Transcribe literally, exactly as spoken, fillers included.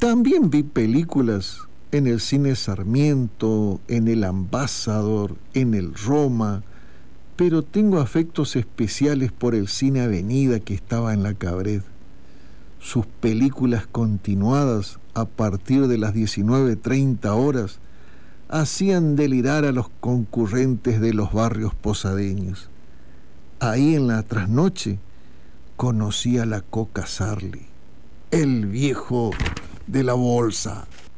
También vi películas en el Cine Sarmiento, en el Ambassador, en el Roma, pero tengo afectos especiales por el Cine Avenida que estaba en la Cabred. Sus películas continuadas a partir de las diecinueve treinta horas hacían delirar a los concurrentes de los barrios posadeños. Ahí en la trasnoche conocí a la Coca Sarli, el viejo de la bolsa.